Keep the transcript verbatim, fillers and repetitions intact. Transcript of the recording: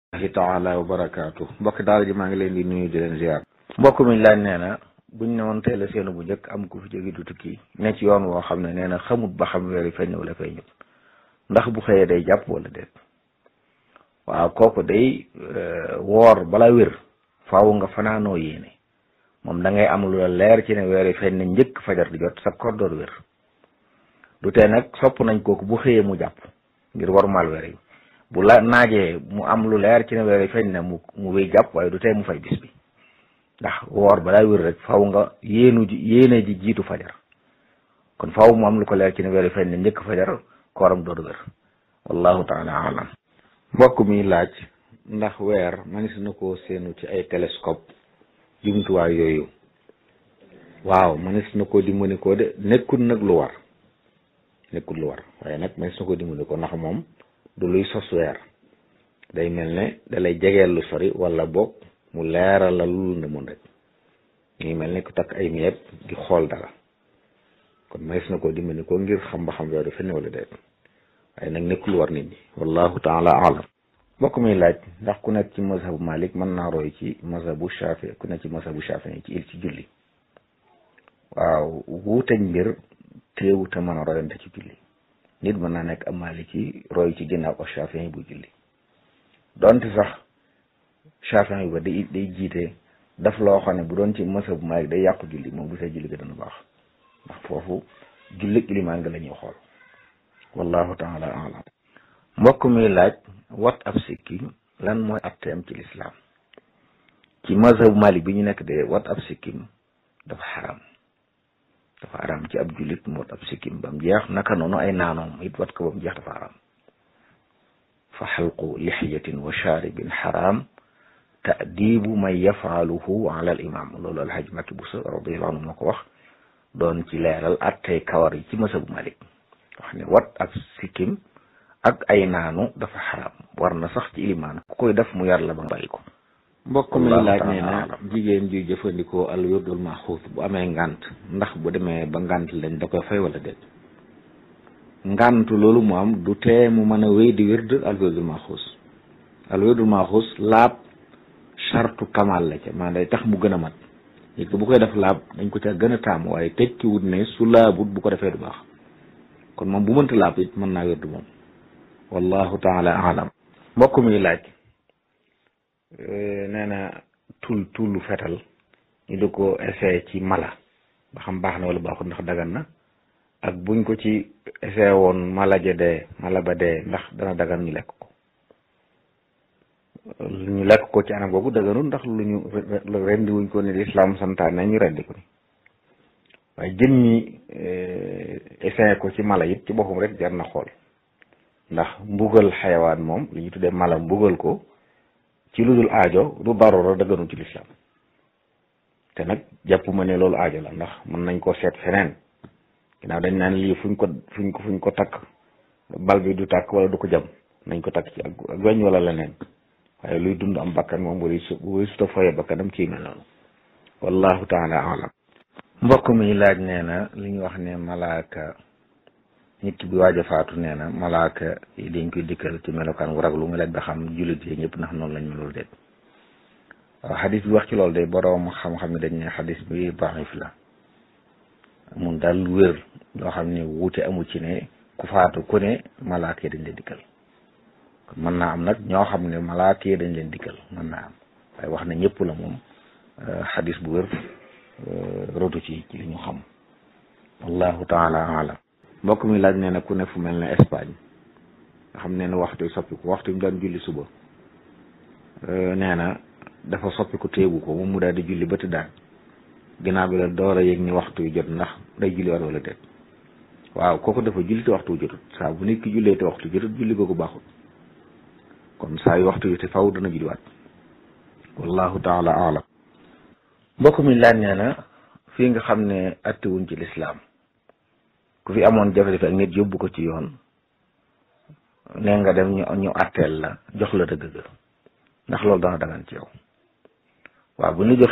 ahi taala wa barakaatu mbokki daara ji maa ngi leen di nuyu di leen ziar mbokk mi laaj nee na buñ ne woon teel a seenu bu njëkk am ku fi jóge du tukki ne ci yoon woo xam ne nee na xamut ba xam weer yi feeñ wala feeñut ndax bu xëyee day jàpp wala déet waaw kooku day woor bala wér faaw nga fanaanoo yéene moom da ngay am lu la leer ci ne weer yi feeñ na njëkk fajar di jot sa koor door wér du tee nag sopp nañ kooku bu xëyee mu jàpp ngir warmaal weer yi bu la naajee mu am lu leer ci ne weer yi feeñ na mu mu wéy jàpp waaye du tey mu fay bis bi ndax woor balaa wér rek faaw nga yéenu ji yéene ji jiitu fajar kon faaw mu am lu ko leer ci ne weer yi feeñ na njëkk fajar kooram doodu wér wallahu taala alam mbokk mi laaj ndax weer manis na koo seenu ci ay télescope jumtuwaay yooyu waaw manis na koo dimbali ko de nekkul nag lu war nekkul lu war waaye nag manis na koo dimbali ko ndax moom du luy sos weer day mel ne dalay jegeel lu sori wala boog mu leeral la lu ne mun rek ñuy mel ne ku takk ay miyeeb di xool dara kon manis na koo dimbali ko ngir xam ba xam weer fenn wala déet waaye nag nekkul war nit ñi wallahu taala alam mbokk mi laaj ndax ku nekk ci mazhabu Malik mën naa roy ci mazhabu Shafi ku nekk ci mazhabu Shafi ci il ci julli waaw wuuteñ mbir teewu te mën a royante ci julli nit mën naa nekk am Maliki roy ci ginnaaw ak Shafi bu julli donte sax Shafi ba day day jiite daf loo xam ne bu doon ci mazhabu Malik day yàqu julli moom bu see julli ga dana baax ndax foofu julli ilimaan nga la ñuy xool wallahu taala alam mbokk mi laaj wat ab sikkim lan mooy atteem ci lislaam ci mazhabu Malik bi ñu nekk de wat ab sikkim dafa xaram dafa xaram ci ab jullit mu wat ab sikkim ba mu jeex naka noonu ay naanoom it wat ko ba mu jeex dafa xaram fa xalqu lixiyatin wa charibin xaram taadibu man yafaaluhu ala al imam loolu alhaj Makki Buso radiyallahu anhu moo ko wax doon ci leeral attey kawar yi ci mazhabu Malik wax ne wat ab sikkim ak ay naanu dafa xaram war na sax ci ilimaan ku koy def mu yar la ba bàyyi ko mbokk mi laaj nee na jigéen ji jëfandikoo al wirdul maxuus bu amee ngant ndax bu demee ba ngant lañ da koy fay wala déet ngant loolu mu am du tee mu mën a wéy di wird al wirdul maxuus al wirdul maxuus laab chartu kamal la ca maanaam day tax mu gën a mat nit bu koy def laab dañ ko ca gën a taamu waaye teg ci wut ne su laabut bu ko defee du baax kon moom bu mënta laab it mën naa wird moom wallahu taala alam mbokk mi laaj nee na tul tullu fetal ñu di ko essayé ci mala ba xam baax na wala baaxul ndax dagan na ak buñ ko ci essayé woon mala ja dee mala ba dee ndax dana dagan ñu lekk ko ñu lekk ko ci anam boobu daganul ndax lu ñu rendi wuñ ko ni lislaam santaane ñu rendi ko ni waaye jën ñi essayé ko ci mala it ci boppam rek jar na xool ndax mbugal xayawaan moom li ñu tuddee mala mbugal ko ci lu dul aajo du darura dëgganul ci lislaam te nag jàpp ma ne loolu aajo la ndax mën nañ koo seet feneen ginnaaw dañ naan lii fuñ ko fuñ ko fuñ ko takk bal bi du tàkk wala du ko jam nañ ko takk ci ak ak weñ wala leneen waaye luy dund am bakkan moom bu su bu suta foye bakkanam ciy mel noonu wallahu taala alam mbokk mi laaj nee na li ñu wax ne malaaka nit ki bi waaj a faatu nee na malaaka yi dañ koy dikkal ci melokaan wu raglu nga laaj ba xam jullit yi ñëpp ndax noonu lañ melul déet waaw xadis bi wax ci loolu day boroom xam-xam ne dañ ne xadis bi daif la mun daal wér loo xam ne wuute amu ci ne ku faatu ku ne malaaka yi dañ leen dikkal kon mën naa am nag ñoo xam ne malaaka yi dañ leen dikkal mën naa am waaye wax na ñëpp la moom xadis bu wér rotu ci ci li ñu xam wallahu taala alam mbokk mi laaj nee na ku ne fu mel ne Espagne nga xam ne ne waxtu soppiku waxtu mu daan julli suba nee na dafa soppiku téegu ko moom mu daal di julli ba tëddaan ginnaaw bi la door a yëg ni waxtu yu jot ndax day julli war wala déet waaw kooku dafa julli te waxtu yu jotut saa bu nit ki jullee te waxtu jotut julli googu baaxul kon saa yu waxtu yu te faw dana julliwaat wallahu taala alam mbokk mi laaj nee na fii nga xam ne attiwuñ ci lislaam ku fi amoon jafe-jafe ak nit yóbbu ko ci yoon nee nga dem ñu ñu atteel la jox la dëgg ga ndax loolu dana dagan ci yow waaw bu ñu joxe